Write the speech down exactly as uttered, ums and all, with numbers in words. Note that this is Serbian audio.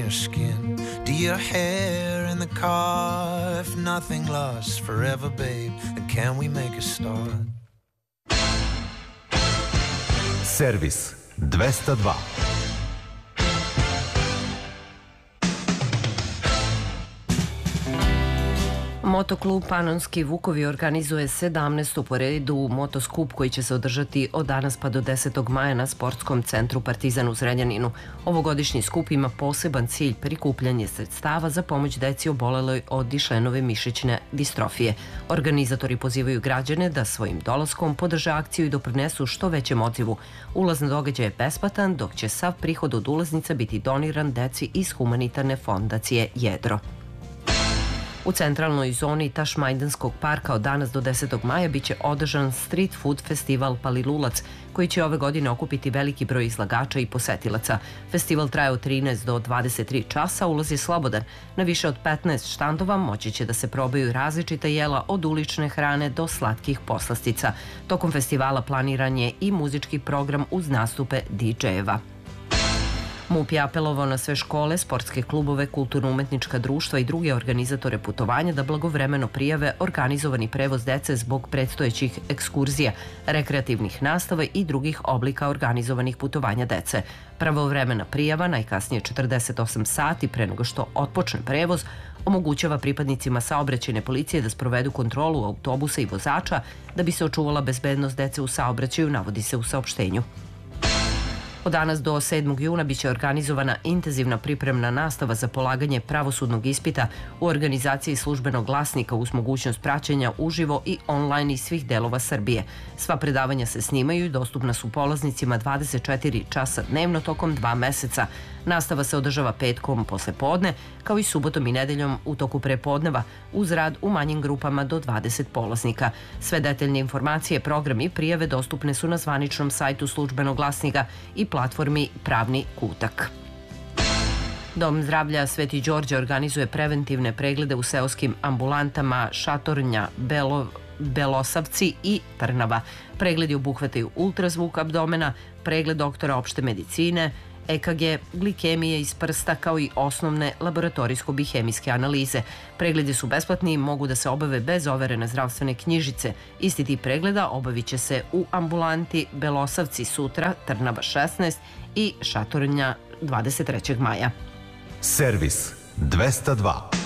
your skin? Do your hair in the car? If nothing lasts forever, babe, then can we make a start? Servis dvesta dva. Motoklub Panonski Vukovi organizuje sedamnaesti po redu motoskup koji će se održati od danas pa do desetog maja na Sportskom centru Partizan u Zrenjaninu. Ovogodišnji skup ima poseban cilj prikupljanje sredstava za pomoć deci oboleloj od Dišlenove mišićne distrofije. Organizatori pozivaju građane da svojim dolaskom podrže akciju i doprinesu što većem odzivu. Ulaz na događaj je besplatan, dok će sav prihod od ulaznica biti doniran deci iz humanitarne fondacije Jedro. U centralnoj zoni Tašmajdanskog parka od danas do desetog maja biće održan street food festival Palilulac, koji će ove godine okupiti veliki broj izlagača i posetilaca. Festival traje od trinaest do dvadeset tri časa, ulaz je slobodan. Na više od petnaest štandova moći će da se probaju različita jela od ulične hrane do slatkih poslastica. Tokom festivala planiran je i muzički program uz nastupe didžejeva. MUP je apelovao na sve škole, sportske klubove, kulturno-umetnička društva i druge organizatore putovanja da blagovremeno prijave organizovani prevoz dece zbog predstojećih ekskurzija, rekreativnih nastava i drugih oblika organizovanih putovanja dece. Pravovremena prijava, najkasnije četrdeset osam sati pre nego što otpočne prevoz, omogućava pripadnicima saobraćajne policije da sprovedu kontrolu autobusa i vozača da bi se očuvala bezbednost dece u saobraćaju, navodi se u saopštenju. Od danas do sedmog juna biće organizovana intenzivna pripremna nastava za polaganje pravosudnog ispita u organizaciji Službenog glasnika uz mogućnost praćenja uživo i online iz svih delova Srbije. Sva predavanja se snimaju i dostupna su polaznicima dvadeset četiri časa dnevno tokom dva meseca. Nastava se održava petkom posle podne, kao i subotom i nedeljom u toku prepodneva, uz rad u manjim grupama do dvadeset polaznika. Sve detaljne informacije, program i prijave dostupne su na zvaničnom sajtu Službenog glasnika i platformi Pravni kutak. Dom zdravlja Sveti Đorđe organizuje preventivne preglede u seoskim ambulantama Šatornja, Belo, Belosavci i Trnava. Pregledi obuhvataju ultrazvuk abdomena, pregled doktora opšte medicine, E K G, glikemije iz prsta kao i osnovne laboratorijsko-bihemijske analize. Pregledi su besplatni i mogu da se obave bez overene zdravstvene knjižice. Isti tip pregleda obavit će se u ambulanti Belosavci sutra, Trnava šesnaest i Šatornja dvadeset trećeg maja. Servis dvesta dva.